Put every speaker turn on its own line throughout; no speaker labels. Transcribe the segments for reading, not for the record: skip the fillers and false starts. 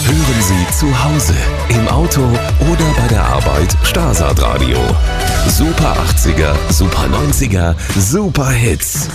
Hören Sie zu Hause, im Auto oder bei der Arbeit Starsat Radio. Super 80er, Super 90er, Super Hits.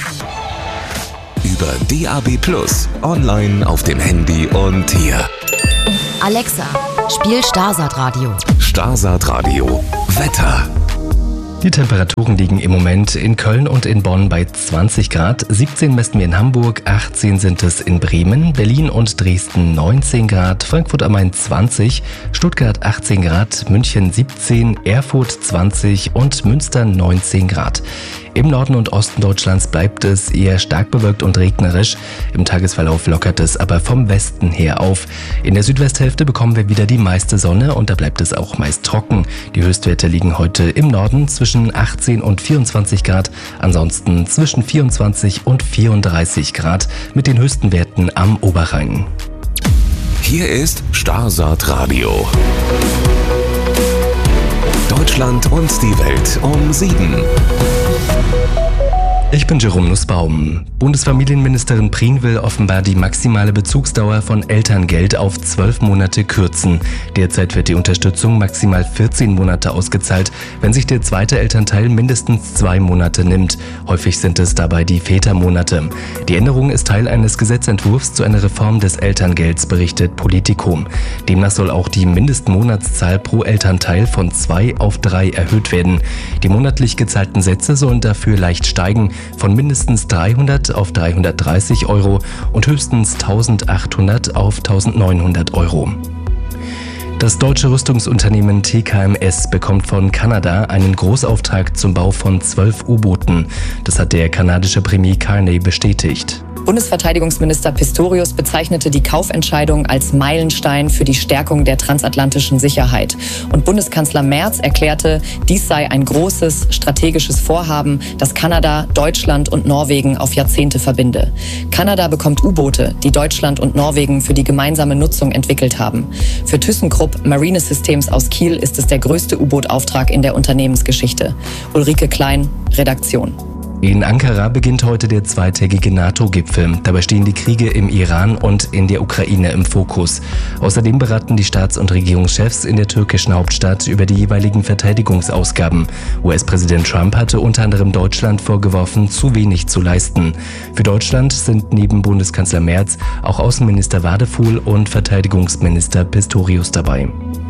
Über DAB+, online auf dem Handy und hier.
Alexa, spiel Starsat Radio.
Starsat Radio. Wetter.
Die Temperaturen liegen im Moment in Köln und in Bonn bei 20 Grad, 17 messen wir in Hamburg, 18 sind es in Bremen, Berlin und Dresden 19 Grad, Frankfurt am Main 20, Stuttgart 18 Grad, München 17, Erfurt 20 und Münster 19 Grad. Im Norden und Osten Deutschlands bleibt es eher stark bewölkt und regnerisch. Im Tagesverlauf lockert es aber vom Westen her auf. In der Südwesthälfte bekommen wir wieder die meiste Sonne und da bleibt es auch meist trocken. Die Höchstwerte liegen heute im Norden zwischen 18 und 24 Grad, ansonsten zwischen 24 und 34 Grad mit den höchsten Werten am Oberrhein.
Hier ist Starsat Radio. Deutschland und die Welt um 7.
Ich bin Jerome Nussbaum. Bundesfamilienministerin Prien will offenbar die maximale Bezugsdauer von Elterngeld auf 12 Monate kürzen. Derzeit wird die Unterstützung maximal 14 Monate ausgezahlt, wenn sich der zweite Elternteil mindestens 2 Monate nimmt. Häufig sind es dabei die Vätermonate. Die Änderung ist Teil eines Gesetzentwurfs zu einer Reform des Elterngelds, berichtet Politico. Demnach soll auch die Mindestmonatszahl pro Elternteil von 2 auf 3 erhöht werden. Die monatlich gezahlten Sätze sollen dafür leicht steigen, von mindestens 300 auf 330 Euro und höchstens 1800 auf 1900 Euro. Das deutsche Rüstungsunternehmen TKMS bekommt von Kanada einen Großauftrag zum Bau von 12 U-Booten. Das hat der kanadische Premier Carney bestätigt.
Bundesverteidigungsminister Pistorius bezeichnete die Kaufentscheidung als Meilenstein für die Stärkung der transatlantischen Sicherheit. Und Bundeskanzler Merz erklärte, dies sei ein großes strategisches Vorhaben, das Kanada, Deutschland und Norwegen auf Jahrzehnte verbinde. Kanada bekommt U-Boote, die Deutschland und Norwegen für die gemeinsame Nutzung entwickelt haben. Für ThyssenKrupp Marine Systems aus Kiel ist es der größte U-Boot-Auftrag in der Unternehmensgeschichte. Ulrike Klein, Redaktion.
In Ankara beginnt heute der zweitägige NATO-Gipfel. Dabei stehen die Kriege im Iran und in der Ukraine im Fokus. Außerdem beraten die Staats- und Regierungschefs in der türkischen Hauptstadt über die jeweiligen Verteidigungsausgaben. US-Präsident Trump hatte unter anderem Deutschland vorgeworfen, zu wenig zu leisten. Für Deutschland sind neben Bundeskanzler Merz auch Außenminister Wadefuhl und Verteidigungsminister Pistorius dabei.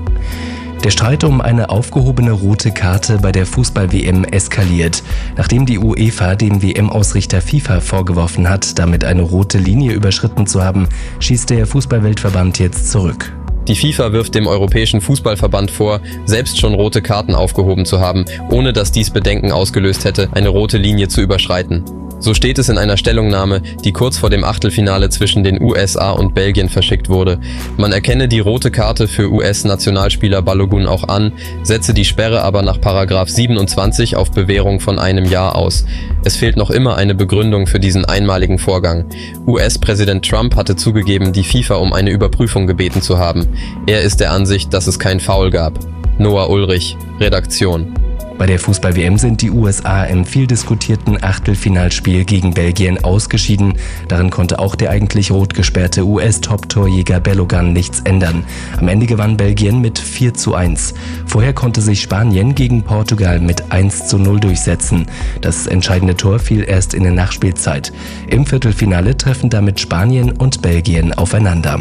Der Streit um eine aufgehobene rote Karte bei der Fußball-WM eskaliert. Nachdem die UEFA dem WM-Ausrichter FIFA vorgeworfen hat, damit eine rote Linie überschritten zu haben, schießt der Fußball-Weltverband jetzt zurück.
Die FIFA wirft dem Europäischen Fußballverband vor, selbst schon rote Karten aufgehoben zu haben, ohne dass dies Bedenken ausgelöst hätte, eine rote Linie zu überschreiten. So steht es in einer Stellungnahme, die kurz vor dem Achtelfinale zwischen den USA und Belgien verschickt wurde. Man erkenne die rote Karte für US-Nationalspieler Balogun auch an, setze die Sperre aber nach § 27 auf Bewährung von 1 Jahr aus. Es fehlt noch immer eine Begründung für diesen einmaligen Vorgang. US-Präsident Trump hatte zugegeben, die FIFA um eine Überprüfung gebeten zu haben. Er ist der Ansicht, dass es kein Foul gab. Noah Ulrich, Redaktion.
Bei der Fußball-WM sind die USA im viel diskutierten Achtelfinalspiel gegen Belgien ausgeschieden. Darin konnte auch der eigentlich rot gesperrte US-Top-Torjäger Balogun nichts ändern. Am Ende gewann Belgien mit 4:1. Vorher konnte sich Spanien gegen Portugal mit 1:0 durchsetzen. Das entscheidende Tor fiel erst in der Nachspielzeit. Im Viertelfinale treffen damit Spanien und Belgien aufeinander.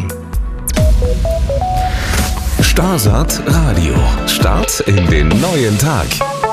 Starsat Radio. Start in den neuen Tag.